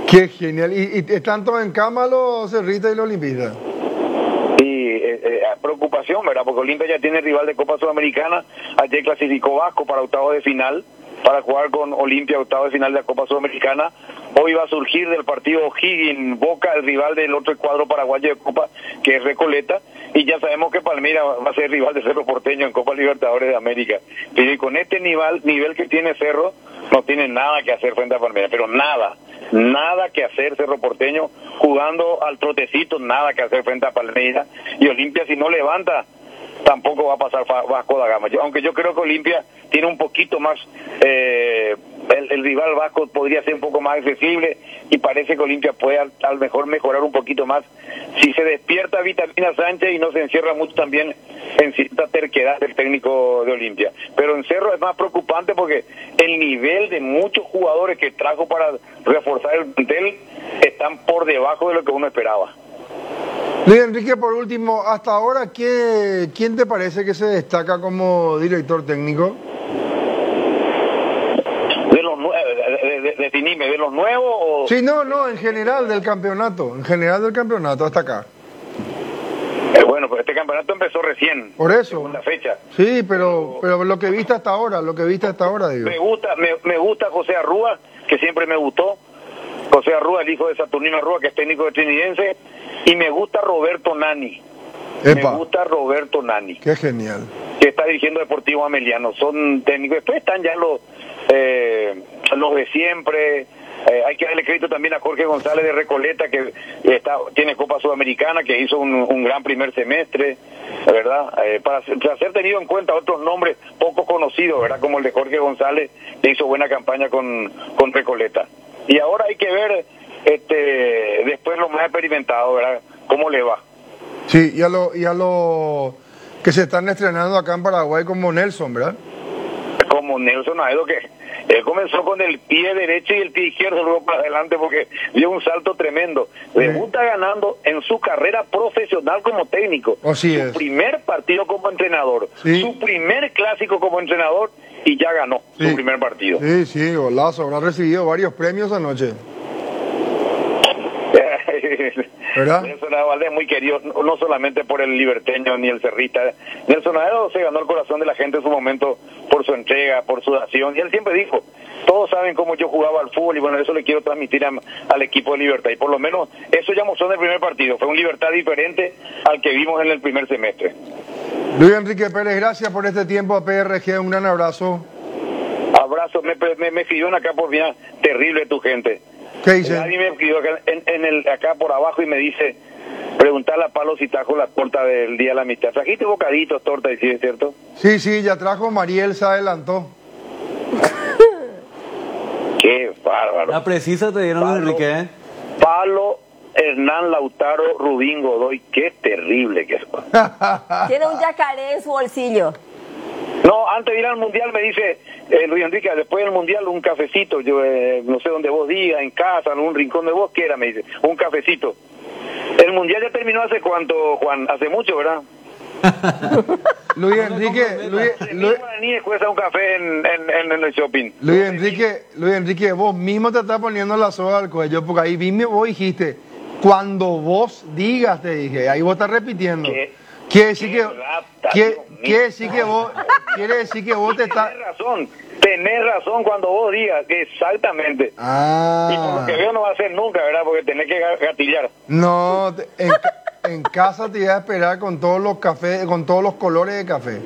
Qué genial. ¿Y están todos en cama los cerristas y los olimpistas? Y preocupación, ¿verdad? Porque Olimpia ya tiene rival de Copa Sudamericana. Ayer clasificó Vasco para octavos de final, para jugar con Olimpia octavos de final de la Copa Sudamericana. Hoy va a surgir del partido O'Higgins-Boca, el rival del otro cuadro paraguayo de Copa, que es Recoleta. Y ya sabemos que Palmeiras va a ser rival de Cerro Porteño en Copa Libertadores de América. Y con este nivel que tiene Cerro, no tiene nada que hacer frente a Palmeiras, pero nada que hacer Cerro Porteño, jugando al trotecito, nada que hacer frente a Palmeiras. Y Olimpia, si no levanta, tampoco va a pasar Vasco da Gama. Aunque yo creo que Olimpia tiene un poquito más, el rival Vasco podría ser un poco más accesible, y parece que Olimpia puede al mejor mejorar un poquito más si se despierta Vitamina Sánchez y no se encierra mucho también en cierta terquedad del técnico de Olimpia. Pero en Cerro es más preocupante porque el nivel de muchos jugadores que trajo para reforzar el plantel están por debajo de lo que uno esperaba. Luis Enrique, por último, hasta ahora, ¿quién te parece que se destaca como director técnico? Definime, ¿de los nuevos o...? Sí, no, en general del campeonato, hasta acá. Bueno, pues este campeonato empezó recién. Por eso. Segunda fecha. Sí, pero lo que viste hasta ahora, digo. Me gusta José Arrúa, que siempre me gustó. José Arrúa, el hijo de Saturnino Arrúa, que es técnico de Trinidense. Y me gusta Roberto Nani. Qué genial. Que está dirigiendo Deportivo Ameliano. Son técnicos. Después están ya los de siempre. Hay que darle crédito también a Jorge González de Recoleta, que tiene Copa Sudamericana, que hizo un gran primer semestre, ¿verdad? Para ser tenido en cuenta otros nombres poco conocidos, ¿verdad? Como el de Jorge González, que hizo buena campaña con Recoleta. Y ahora hay que ver después lo más experimentado, ¿verdad? ¿Cómo le va? Sí, y a lo que se están estrenando acá en Paraguay como Nelson, ¿verdad? Como Nelson Aedo, que él comenzó con el pie derecho y el pie izquierdo luego para adelante porque dio un salto tremendo. Debuta ganando en su carrera profesional como técnico. Su primer partido como entrenador, su primer clásico como entrenador, y ya ganó su primer partido. Sí, golazo. Habrá recibido varios premios anoche. ¿Verdad? Nelson Aedo es muy querido, no solamente por el liberteño ni el cerrista. Nelson Aedo se ganó el corazón de la gente en su momento por su entrega, por su dación, y él siempre dijo, todos saben cómo yo jugaba al fútbol, y bueno, eso le quiero transmitir al equipo de Libertad, y por lo menos eso ya mostró en el primer partido. Fue un Libertad diferente al que vimos en el primer semestre. Luis Enrique Pérez, gracias por este tiempo a PRG, un gran abrazo. Abrazo, me escribieron acá por vía terrible tu gente. ¿Qué dice? Nadie me escribió acá por abajo y me dice, preguntarle a Palo si trajo la torta del Día de la Amistad. ¿Trajiste bocaditos, torta, y sí, es cierto? Sí, ya trajo, Mariel se adelantó. Qué bárbaro. La precisa te dieron, Enrique, ¿eh? Palo, Hernán Lautaro, Rubín Godoy, qué terrible que es. Tiene un yacaré en su bolsillo. No, antes de ir al Mundial me dice, Luis Enrique, después del Mundial un cafecito, yo no sé dónde vos digas, en casa, en un rincón de vos quiera, me dice, un cafecito. El Mundial ya terminó hace cuánto, Juan, hace mucho, ¿verdad? Luis Enrique, cuesta un café en el shopping. Luis Enrique, vos mismo te estás poniendo la soga al cuello, porque ahí mismo vos dijiste, cuando vos digas, te dije, ahí vos estás repitiendo. Quiere decir que vos te estás... Tenés razón cuando vos digas, exactamente. Y por lo que veo no va a ser nunca, ¿verdad? Porque tenés que gatillar. No, en casa te iba a esperar con todos los cafés, con todos los colores de café.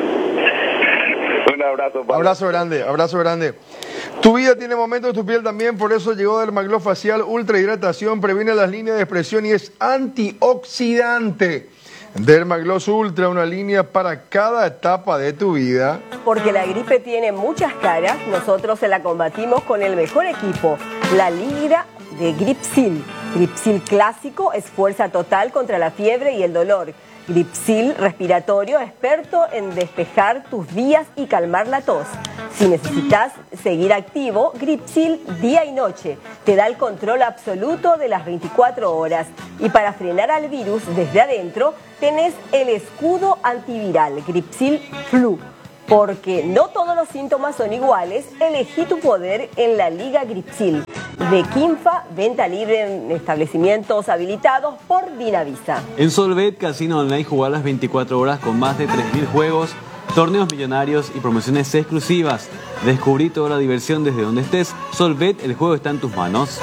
Un abrazo, Pablo. Abrazo grande. Tu vida tiene momentos, tu piel también, por eso llegó Dermagloss Facial Ultra Hidratación, previene las líneas de expresión y es antioxidante. Dermagloss Ultra, una línea para cada etapa de tu vida. Porque la gripe tiene muchas caras, nosotros se la combatimos con el mejor equipo, la línea de Gripsil. Gripsil clásico es fuerza total contra la fiebre y el dolor. Gripsil respiratorio, experto en despejar tus vías y calmar la tos. Si necesitas seguir activo, Gripsil día y noche te da el control absoluto de las 24 horas. Y para frenar al virus desde adentro, tenés el escudo antiviral Gripsil Flu. Porque no todos los síntomas son iguales, elegí tu poder en la Liga Gripsil. de Quinfa, venta libre en establecimientos habilitados por Dinavisa. En Solvet Casino Online jugar las 24 horas con más de 3.000 juegos, torneos millonarios y promociones exclusivas. Descubrí toda la diversión desde donde estés. Solvet, el juego está en tus manos.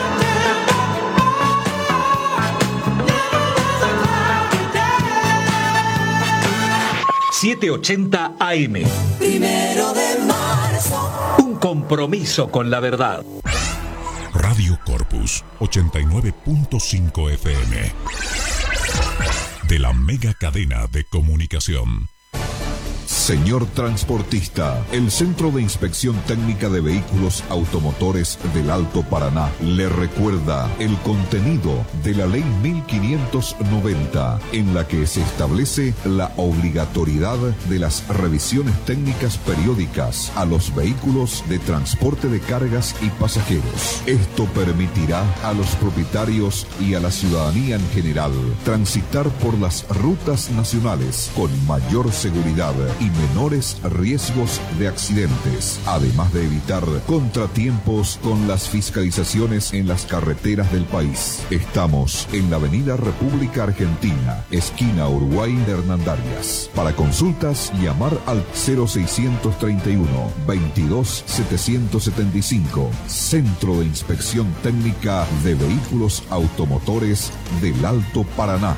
...780 AM. 1 de marzo. Un compromiso con la verdad. Radio Corpus 89.5 FM. De la mega cadena de comunicación. Señor transportista, el Centro de Inspección Técnica de Vehículos Automotores del Alto Paraná le recuerda el contenido de la Ley 1590, en la que se establece la obligatoriedad de las revisiones técnicas periódicas a los vehículos de transporte de cargas y pasajeros. Esto permitirá a los propietarios y a la ciudadanía en general transitar por las rutas nacionales con mayor seguridad y menores riesgos de accidentes, además de evitar contratiempos con las fiscalizaciones en las carreteras del país. Estamos en la Avenida República Argentina, esquina Uruguay de Hernandarias. Para consultas, llamar al 0631 22 775, Centro de Inspección Técnica de Vehículos Automotores del Alto Paraná.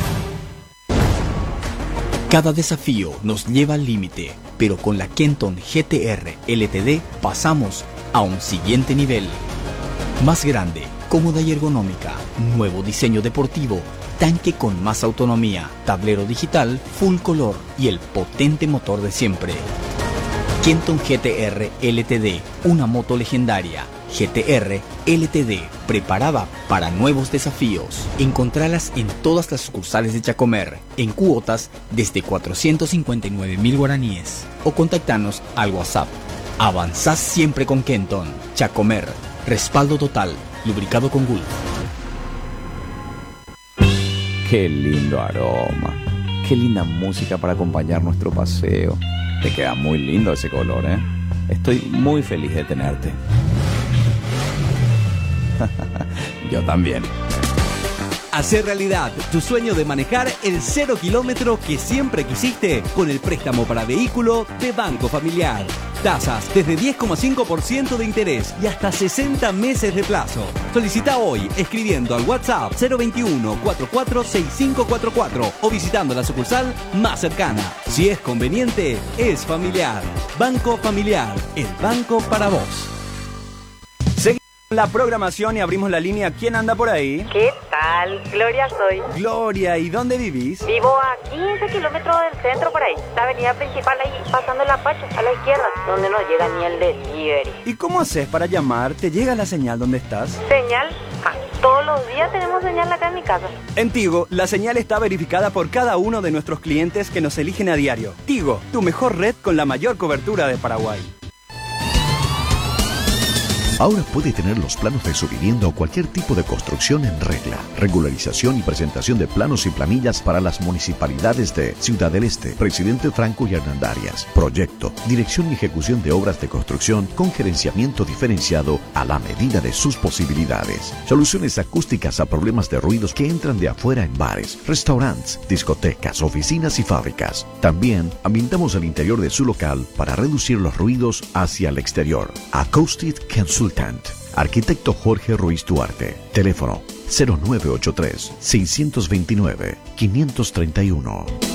Cada desafío nos lleva al límite, pero con la Kenton GTR LTD pasamos a un siguiente nivel. Más grande, cómoda y ergonómica, nuevo diseño deportivo, tanque con más autonomía, tablero digital, full color y el potente motor de siempre. Kenton GTR LTD, una moto legendaria. GTR LTD, preparada para nuevos desafíos. Encontralas en todas las sucursales de Chacomer, en cuotas desde 459.000 guaraníes. O contactanos al WhatsApp. Avanzás siempre con Kenton. Chacomer, respaldo total, lubricado con Gulf. Qué lindo aroma. Qué linda música para acompañar nuestro paseo. Te queda muy lindo ese color, ¿eh? Estoy muy feliz de tenerte. Yo también. Hacer realidad tu sueño de manejar el 0 kilómetro que siempre quisiste con el préstamo para vehículo de Banco Familiar. Tasas desde 10,5% de interés y hasta 60 meses de plazo. Solicita hoy escribiendo al WhatsApp 021 44 6544 o visitando la sucursal más cercana. Si es conveniente, es familiar. Banco Familiar, el banco para vos. La programación y abrimos la línea. ¿Quién anda por ahí? ¿Qué tal? Gloria soy. Gloria, ¿y dónde vivís? Vivo a 15 kilómetros del centro por ahí. La avenida principal ahí, pasando la Pacha, a la izquierda, donde no llega ni el delivery. ¿Y cómo haces para llamar? ¿Te llega la señal donde estás? ¿Señal? Todos los días tenemos señal acá en mi casa. En Tigo, la señal está verificada por cada uno de nuestros clientes que nos eligen a diario. Tigo, tu mejor red con la mayor cobertura de Paraguay. Ahora puede tener los planos de su vivienda o cualquier tipo de construcción en regla. Regularización y presentación de planos y planillas para las municipalidades de Ciudad del Este, Presidente Franco y Hernandarias. Proyecto, dirección y ejecución de obras de construcción con gerenciamiento diferenciado a la medida de sus posibilidades. Soluciones acústicas a problemas de ruidos que entran de afuera en bares, restaurantes, discotecas, oficinas y fábricas. También ambientamos el interior de su local para reducir los ruidos hacia el exterior. Acoustic Consultant. Arquitecto Jorge Ruiz Duarte. Teléfono 0983 629 531.